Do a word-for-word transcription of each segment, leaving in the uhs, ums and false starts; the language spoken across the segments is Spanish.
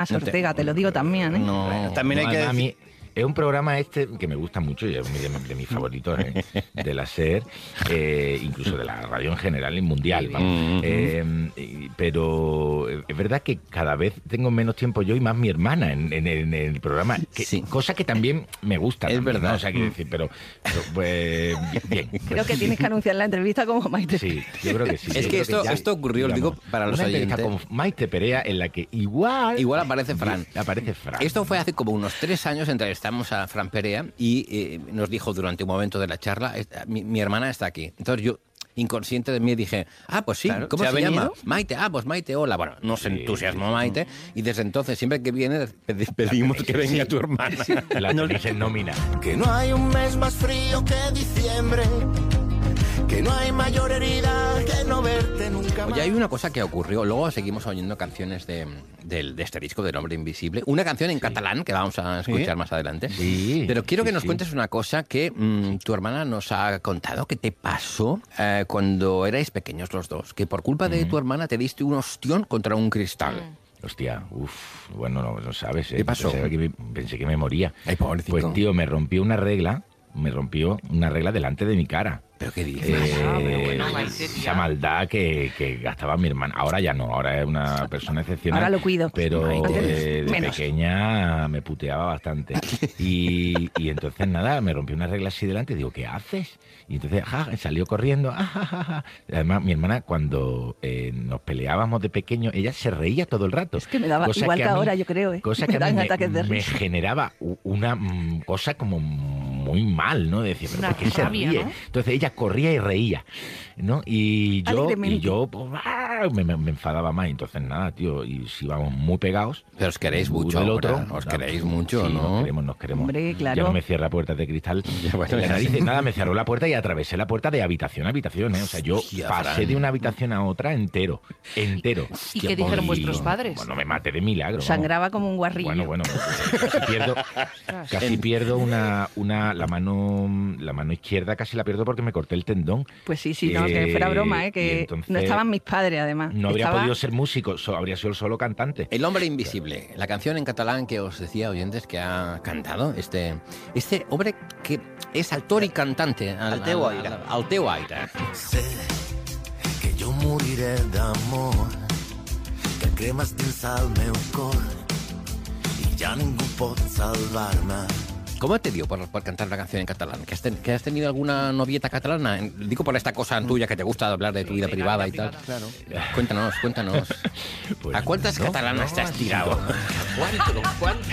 Ortega, no te, te lo digo también, ¿eh? No, bueno, también no, hay que a mí decir... Es un programa este que me gusta mucho y es de, de mis favoritos, ¿eh? De la SER, eh, incluso de la radio en general y mundial, vamos. Eh, pero es verdad que cada vez tengo menos tiempo yo y más mi hermana en, en, en el programa, que, sí. cosa que también me gusta. Es también, verdad. ¿no? O sea, quiero decir, pero, pero pues bien. Pues, creo que tienes que anunciar la entrevista como Maite. Sí, yo creo que sí. Es que esto, que ya, esto ocurrió, digamos, digo, para los una oyentes. Con Maite Perea en la que igual... Igual aparece Fran. Aparece Fran. Esto fue hace como unos tres años, entrevistamos a Fran Perea y eh, nos dijo durante un momento de la charla, mi, mi hermana está aquí. Entonces yo, inconsciente de mí, dije, ah, pues sí, claro, ¿cómo se, se llama? Maite, ah, pues Maite, hola. Bueno, nos sí, entusiasmó sí, Maite sí. Y desde entonces, siempre que viene, pedimos que venga sí. tu hermana. Sí. La tenéis en nómina. Que no hay un mes más frío que diciembre, que no hay mayor herida que no verte nunca más. Oye, hay una cosa que ocurrió. Luego seguimos oyendo canciones de, de, de este disco del Hombre Invisible. Una canción en sí. catalán que vamos a escuchar ¿Sí? más adelante. Sí. Pero quiero sí, que nos sí. cuentes una cosa que mmm, tu hermana nos ha contado que te pasó eh, cuando erais pequeños los dos. Que por culpa mm. de tu hermana te diste un ostión contra un cristal. Mm. Hostia, uff, bueno, no, no sabes. ¿eh? ¿Qué pasó? Pensé que me, pensé que me moría. Ay, pobrecito. Pues, tío, me rompió una regla, me rompió una regla delante de mi cara. ¿Pero qué dices? Eh, ah, pero bueno, esa maldad que, que gastaba mi hermana. Ahora ya no, ahora es una persona excepcional. Ahora lo cuido. Pero eh, de Menos. pequeña me puteaba bastante. Y, y entonces, nada, me rompió una regla así delante y digo, ¿qué haces? Y entonces, ja, salió corriendo. Ja, ja, ja, ja. Además, mi hermana, cuando eh, nos peleábamos de pequeño, ella se reía todo el rato. Es que me daba cosa igual que, que mí, ahora, yo creo. ¿eh? Cosa me que dan a mí ataques de me, me risa. generaba una mm, cosa como muy mal, ¿no? Decía, ¿pero por qué se ríe? ¿No? Entonces ella corría y reía, ¿no? Y yo, y yo pues, me, me, me enfadaba más. Entonces, nada, tío, y si vamos muy pegados. Pero os queréis mucho del ahora, otro, os no, queréis mucho, sí, ¿no? Nos queremos, nos queremos. Hombre, claro. Ya no me cierra puertas de cristal. Ya, bueno, la nariz, nada, me cerró la puerta y atravesé la puerta de habitación a habitación, ¿eh? O sea, yo Hostia, pasé Fran. de una habitación a otra entero, entero. ¿Y qué dijeron y, vuestros padres? Bueno, me maté de milagro. Sangraba vamos. como un guarrillo. Bueno, bueno, casi pierdo, casi pierdo una, una, la mano, la mano izquierda casi la pierdo porque me corté el tendón. Pues sí, sí, no, que fuera broma, ¿eh? Que no estaban mis padres, además. No habría Estaba... podido ser músico, so, habría sido solo cantante. El Hombre Invisible, la canción en catalán que os decía, oyentes, que ha cantado este, este hombre que es actor y cantante. Al, al teu aire. Al, al teu aire. Sé que jo moriré d'amor, que cremes dins el meu cor i ja ningú pot salvar-me. ¿Cómo te dio por, por cantar una canción en catalán? ¿Que has, ten, ¿Que has tenido alguna novieta catalana? Digo por esta cosa tuya que te gusta hablar de tu vida privada y tal. Claro. Cuéntanos, cuéntanos. Pues ¿A cuántas no, catalanas no, te has tirado? ¿Cuánto? ¿Cuánto?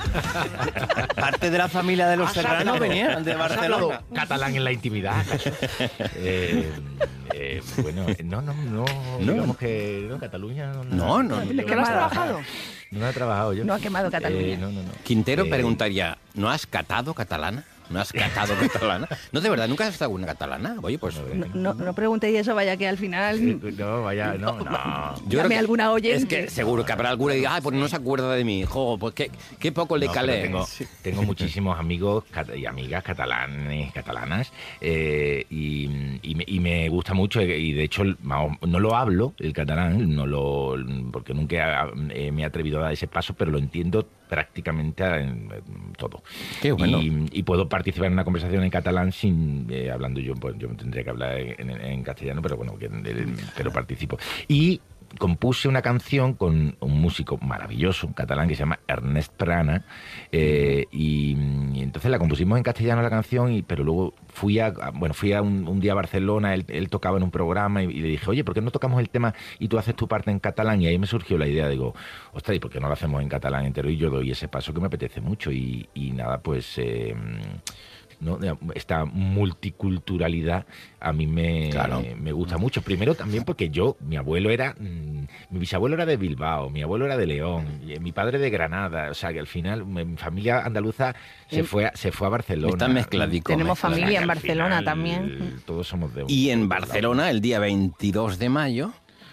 Parte de la familia de los Serrano venían de Barcelona. Catalán en la intimidad. eh, eh, bueno, no, no, no, no. Digamos que no, Cataluña. No, no. no, no, no, no has trabajado. No he trabajado yo. No ha quemado Cataluña. Eh, no, no, no. Quintero eh, preguntaría, ¿no has catado catalana? ¿No has catado catalana? No, de verdad, ¿nunca has estado una catalana? Oye, pues... No, no, no preguntéis eso, vaya que al final... No, vaya, no, no. Yo Llame a alguna oyente. Es que seguro que habrá alguna y diga, ay, pues no se acuerda de mí. Jo, pues qué, qué poco le no, calé. Tengo, sí. tengo muchísimos amigos y amigas catalanes, catalanas, eh, y, y, me, y me gusta mucho, y de hecho no lo hablo, el catalán, no lo porque nunca eh, me he atrevido a dar ese paso, pero lo entiendo prácticamente en, en todo. Qué bueno. Y, y puedo participar en una conversación en catalán sin eh, hablando yo, pues yo tendría que hablar en, en, en castellano, pero bueno, que, pero participo. Y compuse una canción con un músico maravilloso, un catalán que se llama Ernest Prana, eh, y, y entonces la compusimos en castellano la canción, y, pero luego fui a, bueno, fui a un, un día a Barcelona, él, él tocaba en un programa y, y le dije, oye, ¿por qué no tocamos el tema y tú haces tu parte en catalán? Y ahí me surgió la idea, digo, ostras, ¿y por qué no lo hacemos en catalán entero? Y yo doy ese paso que me apetece mucho, y, y nada, pues... Eh, ¿no? Esta multiculturalidad a mí me, claro. me gusta mucho. Primero también porque yo, mi abuelo era, mmm, mi bisabuelo era de Bilbao, mi abuelo era de León, y mi padre de Granada, o sea que al final mi familia andaluza se fue a, se fue a Barcelona. Está mezcladico. Tenemos mezcladico. familia en Barcelona final, también. Todos somos de un, Y en Barcelona, el día veintidós de mayo,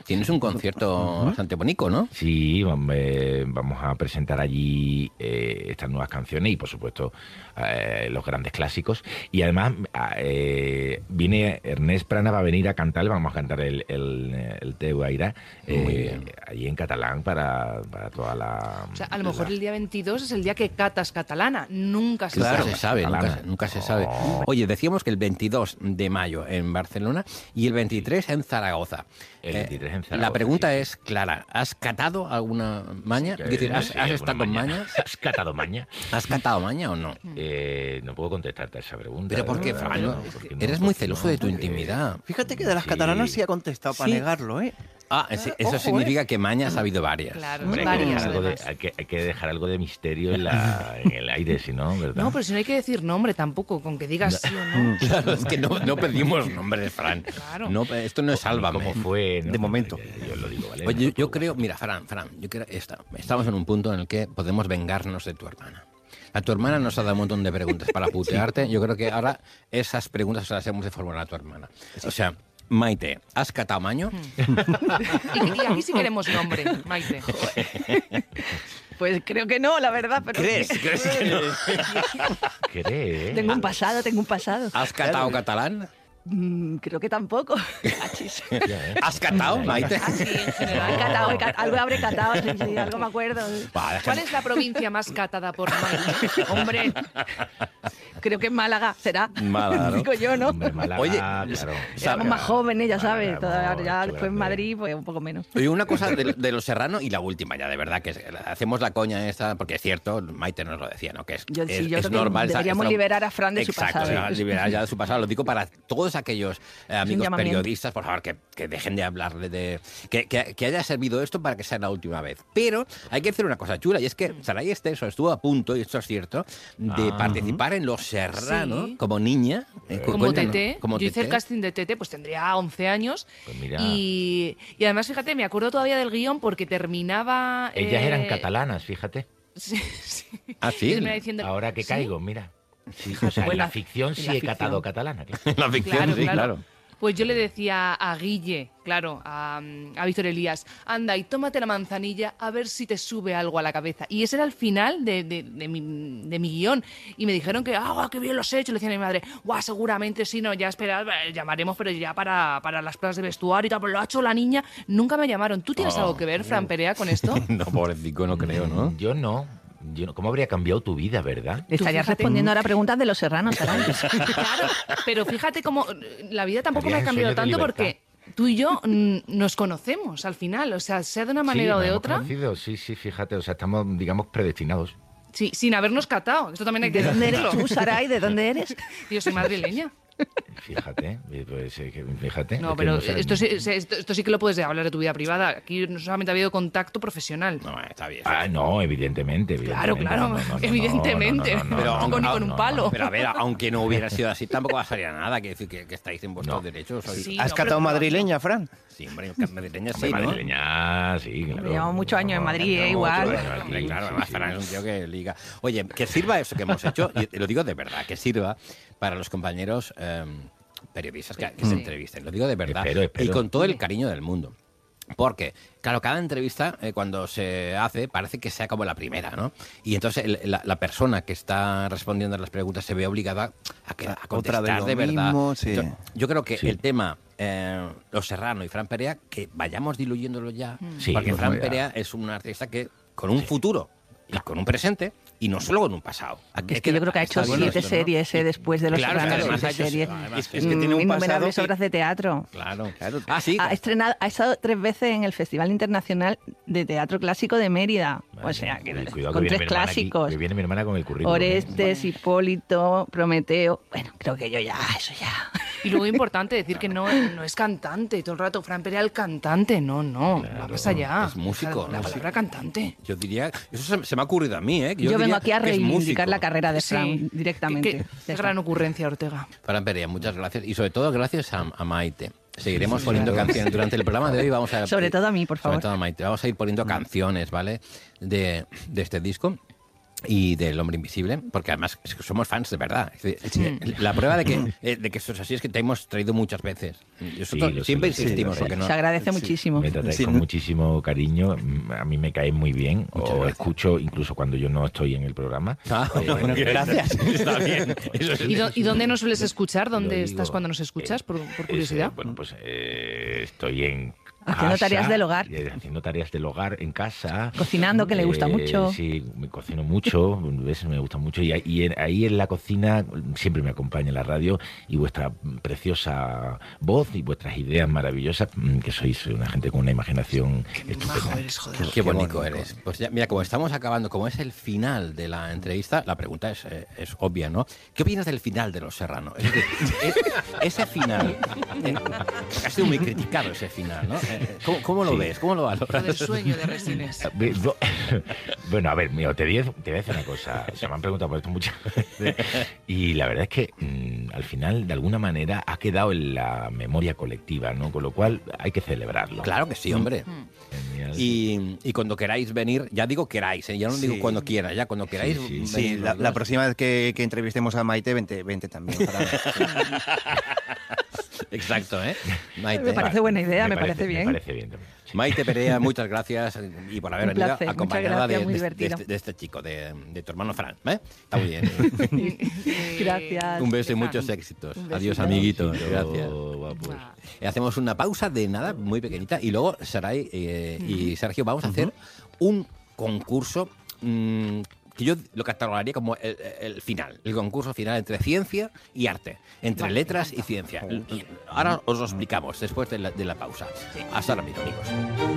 Tienes un concierto uh-huh. bastante bonito, ¿no? Sí, vamos a presentar allí eh, estas nuevas canciones y, por supuesto, eh, los grandes clásicos. Y además eh, viene Ernest Prana, va a venir a cantar, vamos a cantar el, el, el Teu Aire eh, allí en catalán para, para toda la... O sea, a lo mejor la... el día veintidós es el día que catas catalana. Nunca se claro, sabe. se sabe nunca, nunca se sabe. Oh. Oye, decíamos que el veintidós de mayo en Barcelona y el veintitrés en Zaragoza. El veintitrés en Zaragoza. La pregunta sí. es clara. ¿Has catado alguna maña? Sí, es decir, ¿has, sí, ¿has estado con mañas? ¿Has catado maña? ¿Has catado maña o no? Eh, no puedo contestarte a esa pregunta. ¿Pero por qué, Fran? No, no, eres muy celoso no, de tu porque... intimidad. Fíjate que de las sí. catalanas sí ha contestado para sí. negarlo, ¿eh? Ah, ese, eso Ojo, significa eh. que mañas ha habido varias. Claro, Hombre, varias. Hay que, de, hay, que, hay que dejar algo de misterio en, la, en el aire, si no, ¿verdad? No, pero si no hay que decir nombre tampoco, con que digas sí o no. Claro, es que no, no pedimos nombres, Fran. Claro. No, esto no es Sálvame. ¿Cómo fue? No, de momento. Yo lo digo, ¿vale? Oye, yo, yo creo, mira, Fran, Fran, yo creo esta, estamos en un punto en el que podemos vengarnos de tu hermana. A tu hermana nos ha dado un montón de preguntas para putearte. Sí. Yo creo que ahora esas preguntas se las hemos de formular a tu hermana. O sea... Maite, ¿has catado maño? y, y aquí sí queremos nombre, Maite. Pues creo que no, la verdad. Pero ¿Crees? ¿Crees que no? ¿Crees? Tengo un pasado, tengo un pasado. ¿Has catado catalán? Mm, creo que tampoco. ¿Has catado, Maite? Ah, sí, en general. He catado, he catado, algo habré catado, sí, sí, algo me acuerdo. Vale, ¿cuál es la provincia más catada por Maite? Hombre, creo que en Málaga será. Málaga, ¿no? Digo yo, ¿no? Hombre, Málaga, Oye, claro. Éramos más jóvenes, ya sabes. Málaga, Ya mucho después en grande. Madrid, pues un poco menos. Oye, una cosa de, de los serranos y la última ya, de verdad, que es, hacemos la coña esta, porque es cierto, Maite nos lo decía, ¿no? Que es, yo, es, sí, yo es creo normal. Que deberíamos esta, liberar a Fran de exacto, su pasado. Exacto, liberar ya de su pasado. Lo digo para todos aquellos eh, amigos periodistas, por favor, que, que dejen de hablarle de... Que, que, que haya servido esto para que sea la última vez. Pero hay que hacer una cosa chula, y es que Saray Esteso estuvo a punto, y esto es cierto, de ah, participar uh-huh. en Los Serrano sí. como niña. Eh, como Tete. Como Yo hice el casting de Tete, pues tendría once años. Pues mira. Y, y además, fíjate, me acuerdo todavía del guión porque terminaba... Ellas eh... eran catalanas, fíjate. Sí, sí. ¿Ah, sí? Diciendo... Ahora que ¿Sí? caigo, mira. Sí, o sea, bueno, en la ficción en sí la he ficción. catado catalana. En la ficción claro, sí, claro. claro. Pues yo le decía a Guille, claro, a, a Víctor Elías, anda y tómate la manzanilla a ver si te sube algo a la cabeza. Y ese era el final de, de, de, mi, de mi guión. Y me dijeron que, ah, qué bien lo has hecho. Le decía a mi madre, guau, seguramente sí, no, ya esperad, llamaremos, pero ya para, para las pruebas de vestuario y tal. Pues lo ha hecho la niña, nunca me llamaron. ¿Tú tienes oh, algo que ver, Fran Perea, con esto? No, pobrecito, no creo, ¿no? Yo no. Yo no. ¿Cómo habría cambiado tu vida, verdad? Estarías respondiendo ahora preguntas de Los Serranos, Saray. Claro, pero fíjate cómo la vida tampoco me ha cambiado tanto porque tú y yo mm, nos conocemos al final, o sea, sea de una manera sí, o de hemos otra. Conocido. Sí, sí, fíjate, o sea, estamos, digamos, predestinados. Sí, sin habernos catado, esto también hay que ¿De dónde decirlo. eres tú, Saray? ¿De dónde eres? Yo soy madrileña. Fíjate, pues, fíjate. No, pero no sé, esto, sí, esto, esto sí que lo puedes hablar de tu vida privada. Aquí no solamente ha habido contacto profesional. No, está bien. Ah, no, evidentemente. evidentemente claro, claro, no, no, no, evidentemente. No, no, no, no, pero no, no, ni no, con no, un no, palo. no, pero a ver, aunque no hubiera sido así, tampoco pasaría nada. Que decir que, que estáis en vuestros no. derechos. Sí, ¿Has no, catado pero, madrileña, Fran? Sí, hombre, madrileña sí, hombre, ¿no? Madrileña, sí, claro. Llevamos muchos años en Madrid, ¿eh? Igual. Hombre, claro, además Fran es un tío que liga. Oye, que sirva eso que hemos hecho, y lo digo de verdad, que sirva para los compañeros eh, periodistas que, que se entrevisten. Lo digo de verdad. Espero, espero. Y con todo el cariño del mundo. Porque, claro, cada entrevista, eh, cuando se hace, parece que sea como la primera, ¿no? Y entonces el, la, la persona que está respondiendo a las preguntas se ve obligada a, que, a contestar Otra de, de verdad. Mismo, sí. Entonces, yo creo que sí. el tema eh, Los Serrano y Fran Perea, que vayamos diluyéndolo ya, sí, porque pues Fran ya. Perea es un artista que con un sí. futuro y con un presente, y no solo con un pasado. Es que yo creo que ha hecho siete esto, series ¿no? eh, después de Los claro, Serranos. Además, siete ha hecho, series. además, es que tiene un innumerables pasado obras de teatro. Claro, claro. Ah, sí. Ha estrenado, ha estado tres veces en el Festival Internacional de Teatro Clásico de Mérida. Vale, o sea, que, cuidado, con que tres clásicos. Aquí, que viene mi hermana con el currículum. Orestes, Hipólito, Prometeo. Bueno, creo que yo ya, eso ya. Y luego importante decir que no, no es cantante. Todo el rato, Fran Perea el cantante. No, no, claro, va más allá. Es músico. La, la palabra cantante. Yo diría, eso se, se me ha ocurrido a mí, ¿eh? Yo, yo vengo aquí a reivindicar la carrera de Fran sí. directamente. Qué, qué gran ocurrencia, Ortega. Fran Perea, muchas gracias. Y sobre todo gracias a, a Maite. Seguiremos sí, poniendo claro. canciones. Durante el programa de hoy vamos a... Sobre todo a mí, por favor. Sobre todo a Maite. Vamos a ir poniendo canciones, ¿vale? De, de este disco. y del Hombre Invisible, porque además es que somos fans de verdad. Es decir, Sí. La prueba de que, eh, de que esto es así es que te hemos traído muchas veces. Nosotros Sí, lo siempre sé, insistimos. sí, lo sé. porque no, Se agradece Sí. muchísimo. Me tratáis Sí, con ¿no? muchísimo cariño. Mm, A mí me cae muy bien. Muchas o gracias. escucho incluso cuando yo no estoy en el programa. Ah, Eh, bueno, gracias. Está bien. Eso es- ¿Y, dó- y dónde nos sueles escuchar? ¿Dónde Lo estás digo, cuando nos escuchas? eh, Por, por es, curiosidad. eh, bueno, pues eh, estoy en Haciendo casa, tareas del hogar. eh, haciendo tareas del hogar en casa. Cocinando, que le gusta Eh, mucho. Sí, me cocino mucho, ¿ves? Me gusta mucho. Y, ahí- y en- ahí en la cocina siempre me acompaña la radio y vuestra preciosa voz y vuestras ideas maravillosas, mm, que sois una gente con una imaginación estupenda. Qué, qué bonito eres. Pues ya, mira, como estamos acabando, como es el final de la entrevista, la pregunta es, eh, es obvia, ¿no? ¿Qué opinas del final de Los Serrano? Es decir, es- ese final, eh, ha sido muy criticado ese final, ¿no? Eh, ¿Cómo, cómo lo Sí. ves? ¿Cómo lo Lo valoras? del sueño de Resines. Ve- yo- Bueno, a ver, mira, te, di- te voy a decir una cosa. Se me han preguntado por esto muchas veces. Y la verdad es que mm, al final, de alguna manera, ha quedado en la memoria colectiva, ¿no? Con lo cual hay que celebrarlo. Claro que sí, hombre. Genial. Y, y cuando queráis venir, ya digo queráis, ¿eh? Ya no Sí. digo cuando quieras, ya cuando queráis. Sí, sí, venid Sí, los la, la dos. próxima vez que, que entrevistemos a Maite, vente, vente también. para- Exacto, ¿eh? Maite, Me parece buena idea, me parece bien. Me parece bien también. Sí. Maite Perea, muchas gracias y por haber Un venido placer, acompañada muchas gracias, de, muy de- divertido. de este, de este chico, de, de tu hermano Fran. ¿eh? Está muy bien. Gracias. Un beso y Fran. muchos éxitos. Un besito. Adiós, amiguitos. Besito, Gracias. guapos. Ah. Eh, Hacemos una pausa de nada, muy pequeñita, y luego Saray eh, y Sergio vamos a hacer un concurso mm, que yo lo catalogaría como el, el final, el concurso final entre ciencia y arte, entre letras y ciencia. Ahora os lo explicamos después de la, de la pausa. Hasta ahora mismo, amigos.